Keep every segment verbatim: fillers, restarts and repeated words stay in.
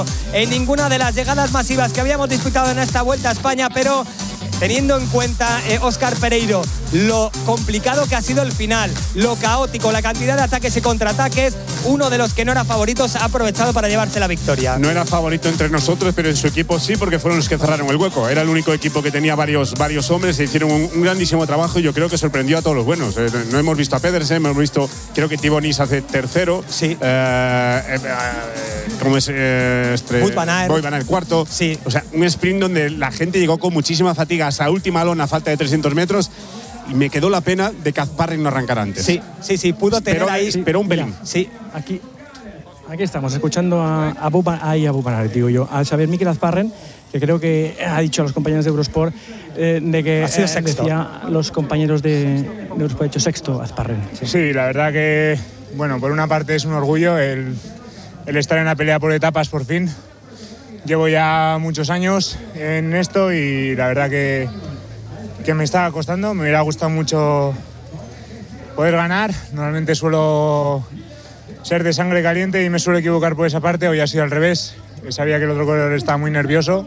en ninguna de las llegadas masivas que habíamos disputado en esta Vuelta a España, pero teniendo en cuenta, eh, Óscar Pereiro, lo complicado que ha sido el final, lo caótico, la cantidad de ataques y contraataques, uno de los que no era favoritos ha aprovechado para llevarse la victoria. No era favorito entre nosotros, pero en su equipo sí, porque fueron los que cerraron el hueco. Era el único equipo que tenía varios, varios hombres, se hicieron un, un grandísimo trabajo y yo creo que sorprendió a todos los buenos. Eh, no hemos visto a Pedersen, hemos visto, creo que Thibaut Nice hace tercero. Sí. Eh, eh, ¿Cómo es? Eh, este, Wout van Aert. Wout van Aert cuarto. Sí. O sea, un sprint donde la gente llegó con muchísima fatiga a esa última lona a falta de trescientos metros. Y me quedó la pena de que Azparren no arrancara antes. Sí, sí, sí, pudo tener pero, ahí… Sí, pero un pelín. Sí. Aquí, aquí estamos, escuchando a, a Buban, ahí a Buban, digo yo, a Xavier Mikel Azparren, que creo que ha dicho a los compañeros de Eurosport eh, de que ha sido eh, sexto. decía los compañeros de, de Eurosport, ha dicho sexto Azparren. Sí. sí, la verdad que, bueno, por una parte es un orgullo el, el estar en la pelea por etapas por fin. Llevo ya muchos años en esto y la verdad que que me estaba costando, me hubiera gustado mucho poder ganar. Normalmente suelo ser de sangre caliente y me suelo equivocar por esa parte, hoy ha sido al revés. Sabía que el otro corredor estaba muy nervioso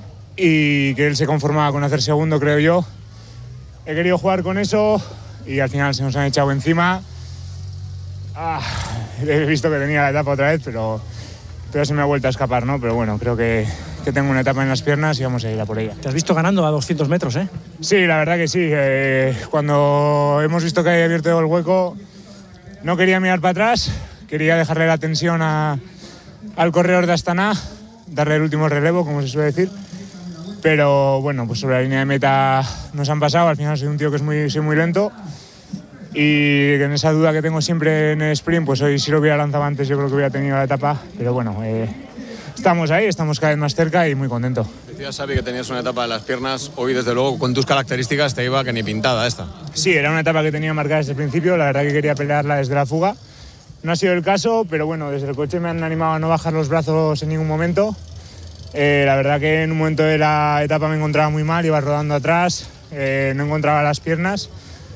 y que él se conformaba con hacer segundo, creo yo. He querido jugar con eso y al final se nos han echado encima. Ah, he visto que tenía la etapa otra vez, pero, pero se me ha vuelto a escapar, ¿no? Pero bueno, creo que que tengo una etapa en las piernas y vamos a ir a por ella. Te has visto ganando a doscientos metros, ¿eh? Sí, la verdad que sí. Eh, cuando hemos visto que había abierto el hueco, no quería mirar para atrás, quería dejarle la tensión a, al corredor de Astana, darle el último relevo, como se suele decir. Pero bueno, pues sobre la línea de meta nos han pasado. Al final soy un tío que es muy, soy muy lento y en esa duda que tengo siempre en el sprint, pues hoy si lo hubiera lanzado antes yo creo que hubiera tenido la etapa. Pero bueno, eh, estamos ahí, estamos cada vez más cerca y muy contento. Decías, Xavi, que tenías una etapa de las piernas. Hoy, desde luego, con tus características te iba que ni pintada esta. Sí, era una etapa que tenía marcada desde el principio. La verdad que quería pelearla desde la fuga. No ha sido el caso, pero bueno, desde el coche me han animado a no bajar los brazos en ningún momento. Eh, la verdad que en un momento de la etapa me encontraba muy mal, iba rodando atrás, eh, no encontraba las piernas.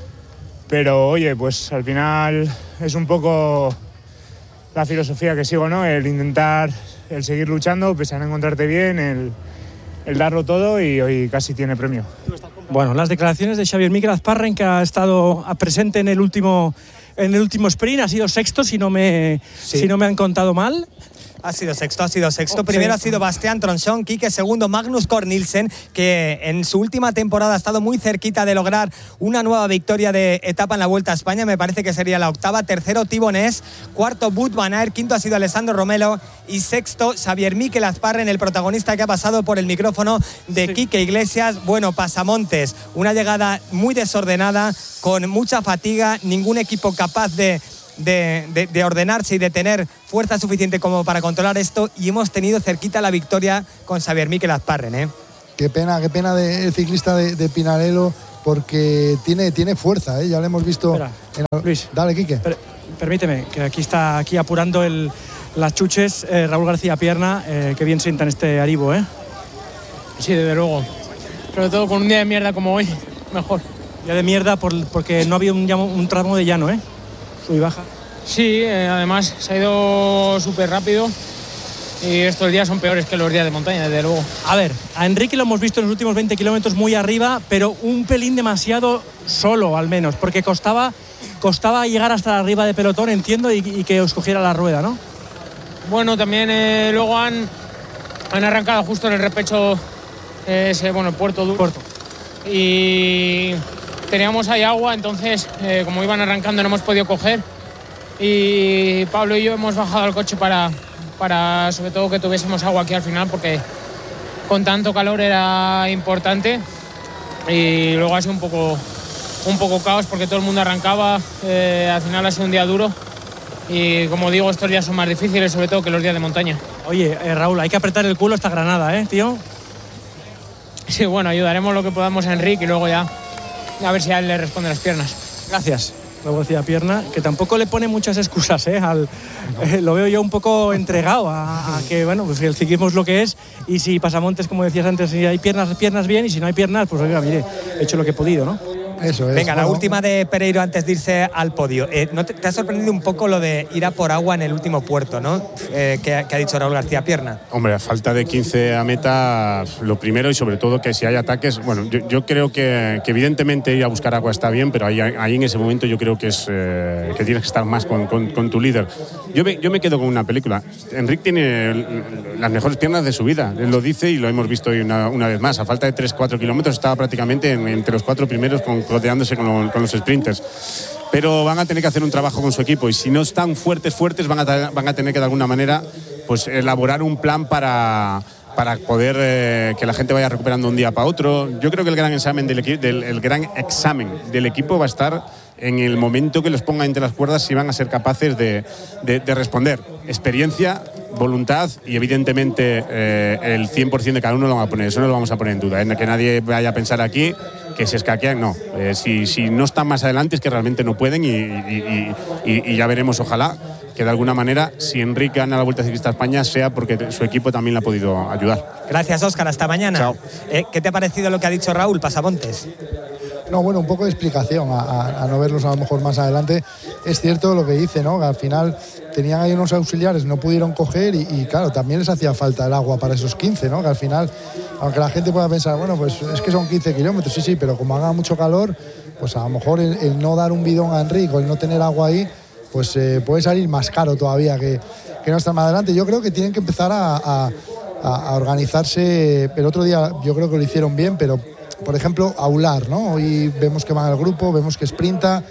Pero oye, pues al final es un poco la filosofía que sigo, ¿no? El intentar, el seguir luchando, pese a no encontrarte bien, el, el darlo todo y hoy casi tiene premio. Bueno, las declaraciones de Xavier Mikel Azparren, que ha estado presente en el último, en el último sprint, ha sido sexto, si no me, sí. si no me han contado mal. Ha sido sexto, ha sido sexto. Primero ha sido Bastian Tronchon, Quique segundo, Magnus Cort Nielsen, que en su última temporada ha estado muy cerquita de lograr una nueva victoria de etapa en la Vuelta a España. Me parece que sería la octava. Tercero, Thibaut Nice. Cuarto, Wout van Aert. Quinto ha sido Alessandro Romelo. Y sexto, Xavier Mikel Azparren, el protagonista que ha pasado por el micrófono de sí. Quique Iglesias. Bueno, pasamontes. Una llegada muy desordenada, con mucha fatiga. Ningún equipo capaz de... De, de, de ordenarse y de tener fuerza suficiente como para controlar esto, y hemos tenido cerquita la victoria con Xavier Mikel Azparren, ¿eh? Qué pena, qué pena del ciclista de, de Pinarello, porque tiene, tiene fuerza, ¿eh? Ya lo hemos visto. Espera, en... Luis, dale, Quique. Per, permíteme, que aquí está aquí apurando el, las chuches eh, Raúl García Pierna, eh, que bien sientan este Aribo, ¿eh? Sí, desde luego. Sobre todo con un día de mierda como hoy, mejor. Día de mierda por, porque no había un, un tramo de llano, ¿eh? Sub y baja. Sí, eh, además se ha ido súper rápido y estos días son peores que los días de montaña, desde luego. A ver, a Enrique lo hemos visto en los últimos veinte kilómetros muy arriba, pero un pelín demasiado solo, al menos, porque costaba, costaba llegar hasta arriba de pelotón, entiendo, y, y que os cogiera la rueda, ¿no? Bueno, también eh, luego han, han arrancado justo en el repecho eh, ese, bueno, Puerto Duro. Puerto. Y teníamos ahí agua, entonces eh, como iban arrancando no hemos podido coger, y Pablo y yo hemos bajado al coche para, para sobre todo que tuviésemos agua aquí al final, porque con tanto calor era importante, y luego ha sido un poco, un poco caos porque todo el mundo arrancaba. Eh, al final ha sido un día duro y, como digo, estos días son más difíciles, sobre todo que los días de montaña. Oye, eh, Raúl, hay que apretar el culo a esta granada, ¿eh, tío? Sí, bueno, ayudaremos lo que podamos a Enrique y luego ya a ver si a él le responde las piernas. Gracias. Luego decía Pierna, que tampoco le pone muchas excusas, ¿eh? Al, eh, lo veo yo un poco entregado a, a que, bueno, pues el ciclismo es lo que es, y si pasamontes, como decías antes, si hay piernas, piernas bien, y si no hay piernas, pues oiga, mire, he hecho lo que he podido, ¿no? Eso es. Venga, la bueno. última de Pereiro antes de irse al podio. Eh, ¿no te, te ha sorprendido un poco lo de ir a por agua en el último puerto, ¿no? Eh, que, que ha dicho Raúl García Pierna. Hombre, a falta de quince a meta, lo primero y sobre todo que si hay ataques, bueno, yo, yo creo que, que evidentemente ir a buscar agua está bien, pero ahí, ahí en ese momento yo creo que es eh, que tienes que estar más con, con, con tu líder. Yo me, yo me quedo con una película. Enric tiene las mejores piernas de su vida, él lo dice y lo hemos visto hoy una, una vez más. A falta de tres cuatro kilómetros estaba prácticamente en, entre los cuatro primeros con, codeándose con, lo, con los sprinters. Pero van a tener que hacer un trabajo con su equipo y si no están fuertes, fuertes, van a, van a tener que de alguna manera pues elaborar un plan para, para poder eh, que la gente vaya recuperando un día para otro. Yo creo que el gran examen del, equi- del, el gran examen del equipo va a estar en el momento que los ponga entre las cuerdas si van a ser capaces de, de, de responder. Experiencia, voluntad y evidentemente eh, el cien por ciento de cada uno lo van a poner. Eso no lo vamos a poner en duda, ¿eh? Que nadie vaya a pensar aquí que se escaquean, no. Eh, si, si no están más adelante es que realmente no pueden y, y, y, y, y ya veremos, ojalá, que de alguna manera, si Enric gana la Vuelta Ciclista a España, sea porque su equipo también le ha podido ayudar. Gracias, Óscar. Hasta mañana. Chao. Eh, ¿Qué te ha parecido lo que ha dicho Raúl Pasamontes? No, bueno, un poco de explicación a, a, a no verlos a lo mejor más adelante. Es cierto lo que dice, ¿no? Que al final tenían ahí unos auxiliares, no pudieron coger y, y claro, también les hacía falta el agua para esos quince, ¿no? Que al final, aunque la gente pueda pensar, bueno, pues es que son quince kilómetros, sí, sí, pero como haga mucho calor, pues a lo mejor el, el no dar un bidón a Enric o el no tener agua ahí, pues eh, puede salir más caro todavía que, que no estar más adelante. Yo creo que tienen que empezar a, a, a organizarse. El otro día yo creo que lo hicieron bien, pero por ejemplo, aular, ¿no? Hoy vemos que va al grupo, vemos que sprinta.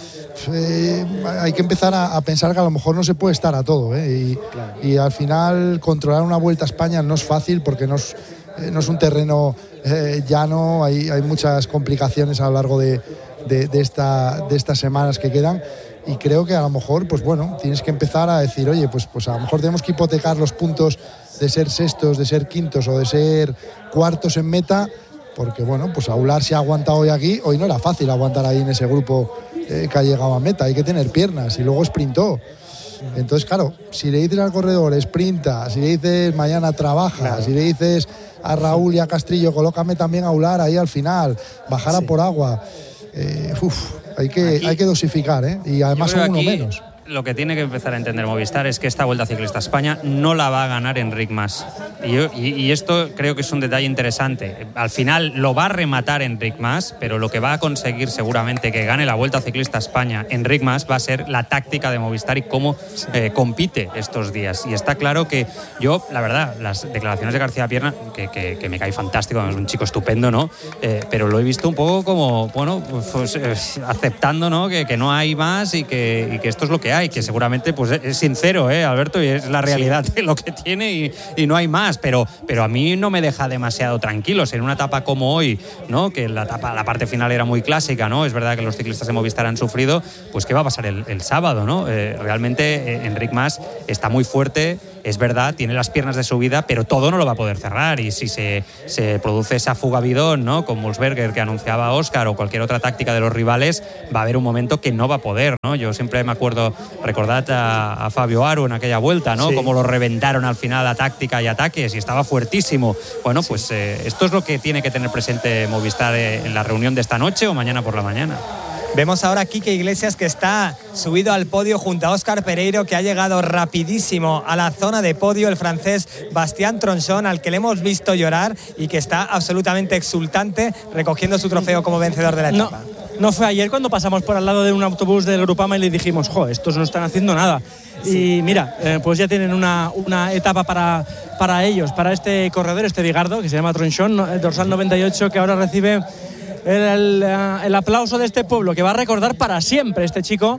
Eh, hay que empezar a, a pensar que a lo mejor no se puede estar a todo, ¿eh? Y, claro. y al final controlar una Vuelta a España no es fácil porque no es, eh, no es un terreno eh, llano, hay, hay muchas complicaciones a lo largo de, de, de, esta, de estas semanas que quedan. Y creo que a lo mejor, pues bueno, tienes que empezar a decir, oye, pues, pues a lo mejor tenemos que hipotecar los puntos de ser sextos, de ser quintos o de ser cuartos en meta, porque bueno, pues Aular se ha aguantado hoy aquí, hoy no era fácil aguantar ahí en ese grupo eh, que ha llegado a meta, hay que tener piernas y luego sprintó. Entonces, claro, si le dices al corredor sprinta, si le dices mañana trabaja, claro. si le dices a Raúl y a Castrillo colócame también a Aular ahí al final, bajar a sí. por agua, eh, uf, hay que, aquí, hay que dosificar, ¿eh? Y además son uno menos. Lo que tiene que empezar a entender Movistar es que esta Vuelta Ciclista a España no la va a ganar Enric Mas. Y, yo, y, y esto creo que es un detalle interesante. Al final lo va a rematar Enric Mas, pero lo que va a conseguir seguramente que gane la Vuelta Ciclista a España Enric Mas va a ser la táctica de Movistar y cómo eh, compite estos días. Y está claro que yo, la verdad, las declaraciones de García Pierna, que, que, que me cae fantástico, es un chico estupendo, ¿no? Eh, pero lo he visto un poco como, bueno, pues, eh, aceptando, ¿no? Que, que no hay más y que, y que esto es lo que hay, que seguramente pues es sincero, ¿eh, Alberto? Y es la realidad de lo que tiene y, y no hay más, pero, pero a mí no me deja demasiado tranquilos en una etapa como hoy, ¿no? Que la etapa, la parte final era muy clásica, ¿no? Es verdad que los ciclistas de Movistar han sufrido, pues ¿qué va a pasar el, el sábado, ¿no? Eh, realmente eh, Enric Mas está muy fuerte, es verdad, tiene las piernas de subida, pero todo no lo va a poder cerrar y si se, se produce esa fuga bidón, ¿no? Con Mulsberger que anunciaba Óscar o cualquier otra táctica de los rivales, va a haber un momento que no va a poder, ¿no? Yo siempre me acuerdo, recordad a, a Fabio Aru en aquella vuelta, ¿no? Sí. Cómo lo reventaron al final a táctica y ataques y estaba fuertísimo. Bueno, pues sí. eh, esto es lo que tiene que tener presente Movistar eh, en la reunión de esta noche o mañana por la mañana. Vemos ahora a Quique Iglesias que está subido al podio junto a Óscar Pereiro, que ha llegado rapidísimo a la zona de podio, el francés Bastien Tronchon, al que le hemos visto llorar y que está absolutamente exultante recogiendo su trofeo como vencedor de la etapa. No, no fue ayer cuando pasamos por al lado de un autobús del Groupama y le dijimos, jo, estos no están haciendo nada. Sí. Y mira, eh, pues ya tienen una, una etapa para, para ellos, para este corredor, este Vigardo, que se llama Tronchon, el dorsal noventa y ocho, que ahora recibe El, el, el aplauso de este pueblo que va a recordar para siempre este chico,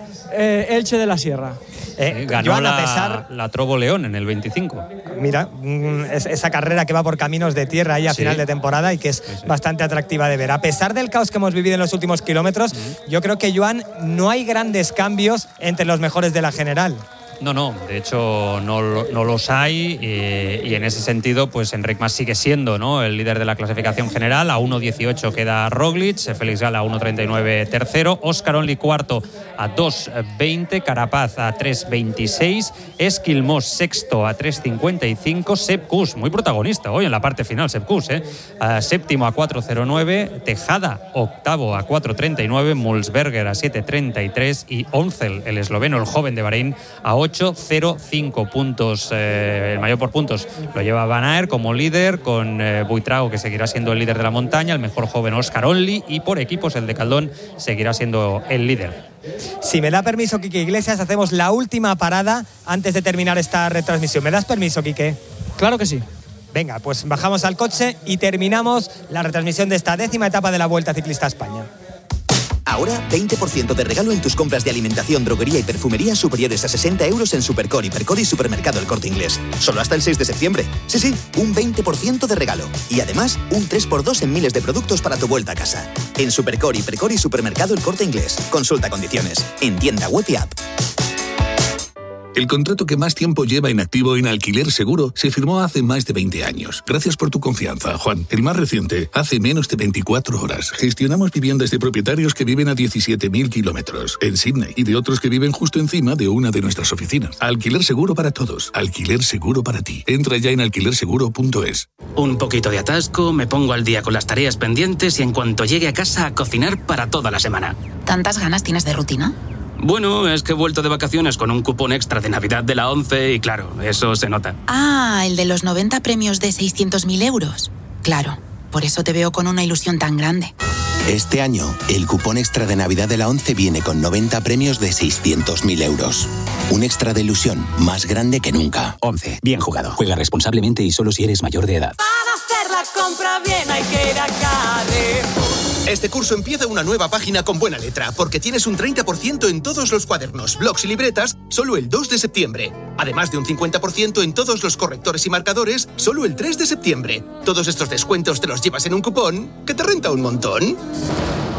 eh, Elche de la Sierra. Eh, ganó Joan, la, a pesar, la Trobo León en el veinticinco. Mira, esa carrera que va por caminos de tierra ahí a sí. final de temporada y que es sí, sí. bastante atractiva de ver. A pesar del caos que hemos vivido en los últimos kilómetros, uh-huh. yo creo que, Joan, no hay grandes cambios entre los mejores de la general. No, no, de hecho no, no los hay y, y en ese sentido pues Enric Mas sigue siendo, ¿no?, el líder de la clasificación general. A uno dieciocho queda Roglic, Félix Gala a uno treinta y nueve tercero, Óscar Only cuarto a dos veinte, Carapaz a tres veintiséis, Esquilmós sexto a tres cincuenta y cinco, Sepp Kuss, muy protagonista hoy en la parte final, Sepp Kuss, ¿eh? Uh, séptimo a cuatro cero nueve, Tejada octavo a cuatro treinta y nueve, Mulsberger a siete treinta y tres y Oncel, el esloveno, el joven de Bahrein, a ocho cero cinco puntos. Eh, el mayor por puntos lo lleva Van Aert como líder, con eh, Buitrago, que seguirá siendo el líder de la montaña, el mejor joven Óscar Only, y por equipos el de Caldón seguirá siendo el líder. Si me da permiso, Quique Iglesias, hacemos la última parada antes de terminar esta retransmisión. ¿Me das permiso, Quique? Claro que sí. Venga, pues bajamos al coche y terminamos la retransmisión de esta décima etapa de la Vuelta Ciclista a España. Ahora, veinte por ciento de regalo en tus compras de alimentación, droguería y perfumería superiores a sesenta euros en Supercore, Hipercore y Supermercado El Corte Inglés. Solo hasta el seis de septiembre. Sí, sí, un veinte por ciento de regalo. Y además, un tres por dos en miles de productos para tu vuelta a casa. En Supercore, Hipercore y Supermercado El Corte Inglés. Consulta condiciones. En tienda web y app. El contrato que más tiempo lleva en activo en Alquiler Seguro se firmó hace más de veinte años. Gracias por tu confianza, Juan. El más reciente, hace menos de veinticuatro horas. Gestionamos viviendas de propietarios que viven a diecisiete mil kilómetros en Sydney y de otros que viven justo encima de una de nuestras oficinas. Alquiler Seguro para todos. Alquiler Seguro para ti. Entra ya en alquiler seguro punto es. Un poquito de atasco, me pongo al día con las tareas pendientes y en cuanto llegue a casa a cocinar para toda la semana. ¿Tantas ganas tienes de rutina? Bueno, es que he vuelto de vacaciones con un cupón extra de Navidad de la ONCE y claro, eso se nota. Ah, el de los noventa premios de seiscientos mil euros. Claro, por eso te veo con una ilusión tan grande. Este año, el cupón extra de Navidad de la ONCE viene con noventa premios de seiscientos mil euros. Un extra de ilusión más grande que nunca. ONCE, bien jugado. Juega responsablemente y solo si eres mayor de edad. Para hacer la compra bien hay que ir a Carrefour. Este curso empieza una nueva página con buena letra, porque tienes un treinta por ciento en todos los cuadernos, blocs y libretas, solo el dos de septiembre. Además de un cincuenta por ciento en todos los correctores y marcadores, solo el tres de septiembre. Todos estos descuentos te los llevas en un cupón que te renta un montón.